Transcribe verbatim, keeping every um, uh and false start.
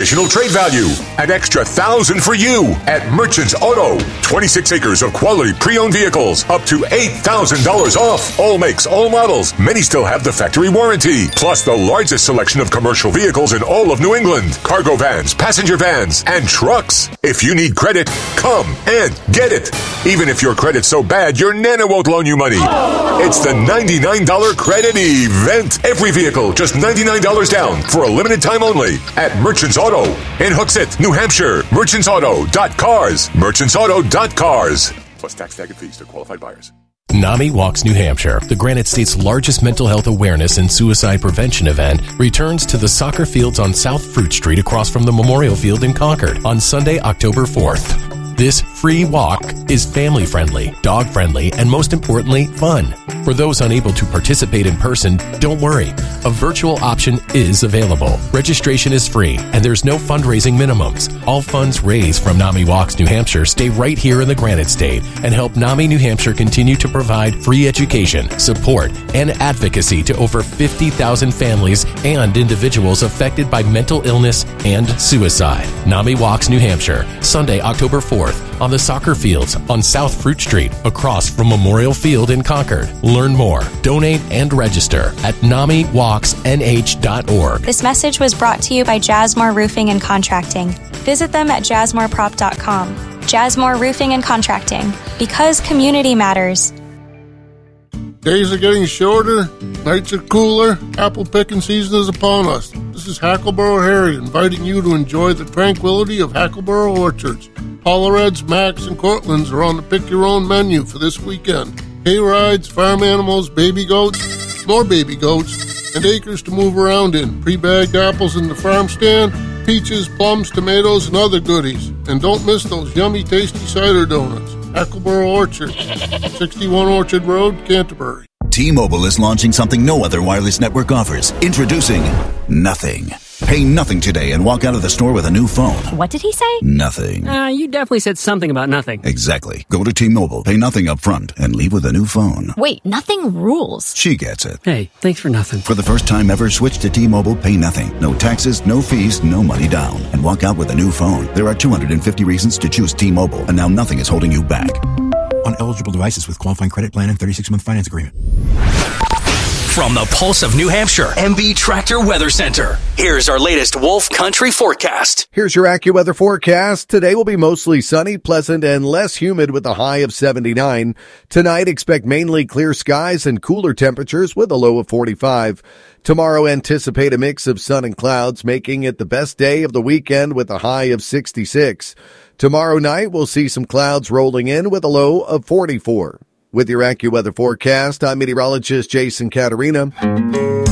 additional trade value. An extra thousand for you at Merchants Auto. twenty-six acres of quality pre-owned vehicles, up to eight thousand dollars off. All makes, all models. Many still have the factory warranty. Plus the largest selection of commercial vehicles in all of New England. Cargo vans, passenger vans, and trucks. If you need credit, come and get it. Even if your credit's so bad, your Nana won't loan you money. It's the ninety-nine dollars credit event. Every vehicle, just ninety-nine dollars down for a limited time only at Merchants Auto in Hooksett, New Hampshire. merchants auto dot cars. merchants auto dot cars. Plus tax, tag, and fees to qualified buyers. NAMI Walks New Hampshire, the Granite State's largest mental health awareness and suicide prevention event, returns to the soccer fields on South Fruit Street across from the Memorial Field in Concord on Sunday, October fourth. This free walk is family-friendly, dog-friendly, and most importantly, fun. For those unable to participate in person, don't worry. A virtual option is available. Registration is free, and there's no fundraising minimums. All funds raised from NAMI Walks New Hampshire stay right here in the Granite State and help NAMI New Hampshire continue to provide free education, support, and advocacy to over fifty thousand families and individuals affected by mental illness and suicide. NAMI Walks New Hampshire, Sunday, October fourth, on the soccer fields on South Fruit Street across from Memorial Field in Concord. Learn more, donate, and register at nami walks n h dot org. This message was brought to you by Jasmore Roofing and Contracting. Visit them at jasmore prop dot com. Jasmore Roofing and Contracting, because community matters. Days are getting shorter, nights are cooler, apple picking season is upon us. This is Hackleboro Harry inviting you to enjoy the tranquility of Hackleboro orchards. Hollereds, Macs, and Cortlands are on the pick-your-own menu for this weekend. Hay rides, farm animals, baby goats, more baby goats, and acres to move around in. Pre-bagged apples in the farm stand, peaches, plums, tomatoes, and other goodies. And don't miss those yummy, tasty cider donuts. Hackleboro Orchard, sixty-one Orchard Road, Canterbury. T-Mobile is launching something no other wireless network offers. Introducing Nothing. Pay nothing today and walk out of the store with a new phone. What did he say? Nothing. Uh, you definitely said something about nothing. Exactly. Go to T-Mobile, pay nothing up front, and leave with a new phone. Wait, nothing rules. She gets it. Hey, thanks for nothing. For the first time ever, switch to T-Mobile, pay nothing. No taxes, no fees, no money down. And walk out with a new phone. There are two hundred fifty reasons to choose T-Mobile, and now nothing is holding you back. On eligible devices with qualifying credit plan and thirty-six month finance agreement. From the Pulse of New Hampshire, M B Tractor Weather Center. Here's our latest Wolf Country forecast. Here's your AccuWeather forecast. Today will be mostly sunny, pleasant, and less humid with a high of seventy-nine. Tonight, expect mainly clear skies and cooler temperatures with a low of forty-five. Tomorrow, anticipate a mix of sun and clouds, making it the best day of the weekend with a high of sixty-six. Tomorrow night, we'll see some clouds rolling in with a low of forty-four. With your AccuWeather forecast, I'm meteorologist Jason Caterina.